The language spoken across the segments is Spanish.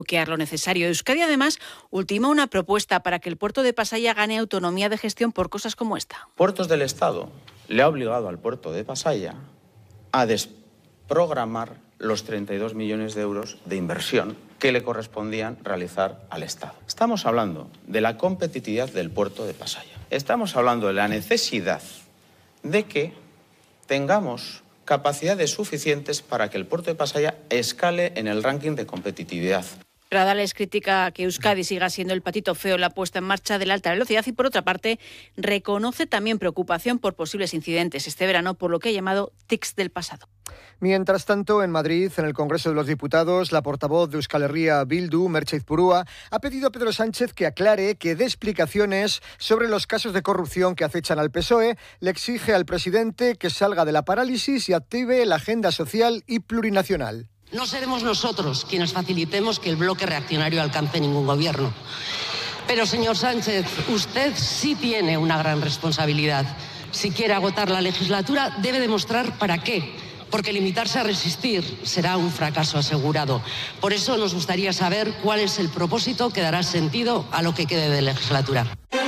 bloquear lo necesario. Euskadi, además, ultima una propuesta para que el puerto de Pasaia gane autonomía de gestión por cosas como esta. Puertos del Estado le ha obligado al puerto de Pasaia a desprogramar los 32 millones de euros de inversión que le correspondían realizar al Estado. Estamos hablando de la competitividad del puerto de Pasaia. Estamos hablando de la necesidad de que tengamos capacidades suficientes para que el puerto de Pasaia escale en el ranking de competitividad. Radales critica que Euskadi siga siendo el patito feo en la puesta en marcha de la alta velocidad y, por otra parte, reconoce también preocupación por posibles incidentes este verano por lo que ha llamado tics del pasado. Mientras tanto, en Madrid, en el Congreso de los Diputados, la portavoz de Euskal Herria Bildu, Merche Izpurua, ha pedido a Pedro Sánchez que aclare, que dé explicaciones sobre los casos de corrupción que acechan al PSOE. Le exige al presidente que salga de la parálisis y active la agenda social y plurinacional. No seremos nosotros quienes facilitemos que el bloque reaccionario alcance ningún gobierno. Pero, señor Sánchez, usted sí tiene una gran responsabilidad. Si quiere agotar la legislatura, debe demostrar para qué. Porque limitarse a resistir será un fracaso asegurado. Por eso nos gustaría saber cuál es el propósito que dará sentido a lo que quede de legislatura.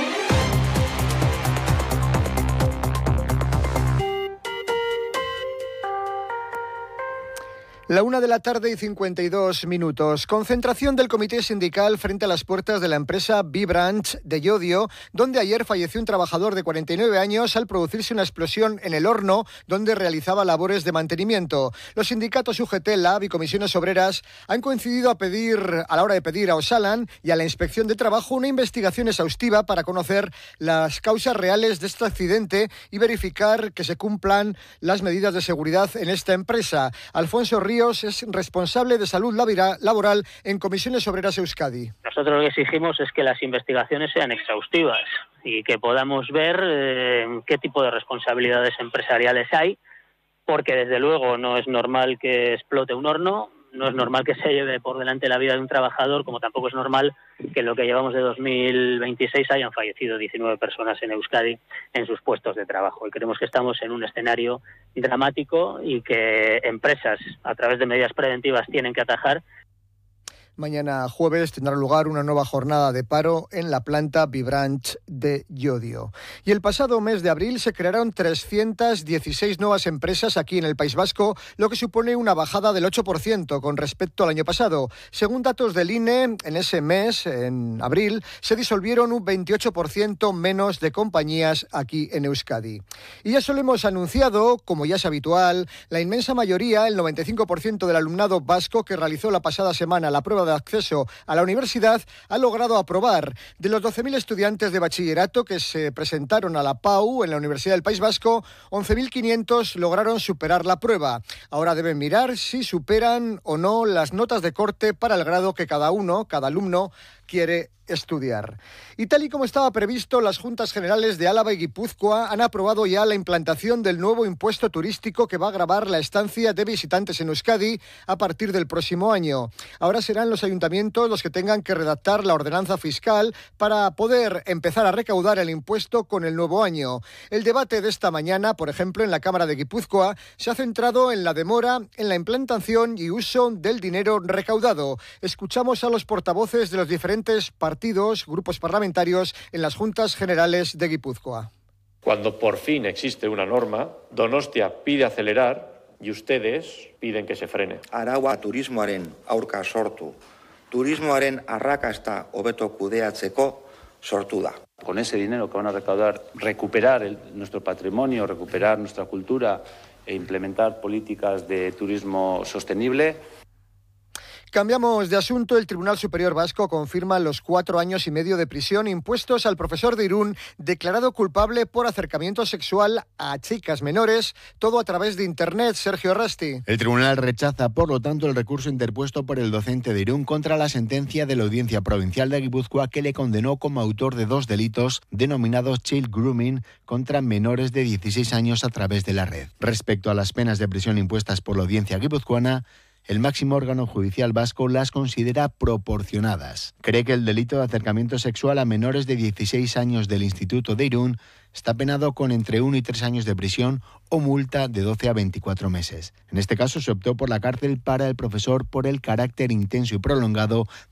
La 1:52 p.m. Concentración del comité sindical frente a las puertas de la empresa B-Branch de Llodio, donde ayer falleció un trabajador de 49 años al producirse una explosión en el horno donde realizaba labores de mantenimiento. Los sindicatos UGT, LAB y comisiones obreras han coincidido a la hora de pedir a Osalan y a la Inspección de Trabajo una investigación exhaustiva para conocer las causas reales de este accidente y verificar que se cumplan las medidas de seguridad en esta empresa. Alfonso Ríos es responsable de salud laboral en Comisiones Obreras Euskadi. Nosotros lo que exigimos es que las investigaciones sean exhaustivas y que podamos ver qué tipo de responsabilidades empresariales hay, porque desde luego no es normal que explote un horno, no es normal que se lleve por delante la vida de un trabajador, como tampoco es normal que en lo que llevamos de 2026 hayan fallecido 19 personas en Euskadi en sus puestos de trabajo. Y creemos que estamos en un escenario dramático y que empresas, a través de medidas preventivas, tienen que atajar. Mañana jueves tendrá lugar una nueva jornada de paro en la planta B-Branch de Llodio. Y el pasado mes de abril se crearon 316 nuevas empresas aquí en el País Vasco, lo que supone una bajada del 8% con respecto al año pasado. Según datos del INE, en ese mes, en abril, se disolvieron un 28% menos de compañías aquí en Euskadi. Y ya solo hemos anunciado, como ya es habitual, la inmensa mayoría, el 95% del alumnado vasco que realizó la pasada semana la prueba de acceso a la universidad ha logrado aprobar. De los 12.000 estudiantes de bachillerato que se presentaron a la PAU en la Universidad del País Vasco, 11.500 lograron superar la prueba. Ahora deben mirar si superan o no las notas de corte para el grado que cada alumno quiere estudiar. Y tal y como estaba previsto, las Juntas Generales de Álava y Guipúzcoa han aprobado ya la implantación del nuevo impuesto turístico que va a gravar la estancia de visitantes en Euskadi a partir del próximo año. Ahora serán los ayuntamientos los que tengan que redactar la ordenanza fiscal para poder empezar a recaudar el impuesto con el nuevo año. El debate de esta mañana, por ejemplo, en la Cámara de Guipúzcoa, se ha centrado en la demora en la implantación y uso del dinero recaudado. Escuchamos a los portavoces de los diferentes grupos parlamentarios en las Juntas Generales de Guipúzcoa. Cuando por fin existe una norma, Donostia pide acelerar y ustedes piden que se frene. Araua turismoaren aurka sortu, turismoaren arrakasta hobeto kudeatzeko sortu da. Con ese dinero que van a recaudar, recuperar nuestro patrimonio, recuperar nuestra cultura e implementar políticas de turismo sostenible. Cambiamos de asunto. El Tribunal Superior Vasco confirma los 4 años y medio de prisión impuestos al profesor de Irún, declarado culpable por acercamiento sexual a chicas menores, todo a través de Internet. Sergio Rasti. El tribunal rechaza, por lo tanto, el recurso interpuesto por el docente de Irún contra la sentencia de la Audiencia Provincial de Guipúzcoa, que le condenó como autor de 2 delitos denominados child grooming contra menores de 16 años a través de la red. Respecto a las penas de prisión impuestas por la Audiencia guipuzcoana, el máximo órgano judicial vasco las considera proporcionadas. Cree que el delito de acercamiento sexual a menores de 16 años del Instituto de Irún está penado con entre 1 y 3 años de prisión o multa de 12 a 24 meses. En este caso se optó por la cárcel para el profesor por el carácter intenso y prolongado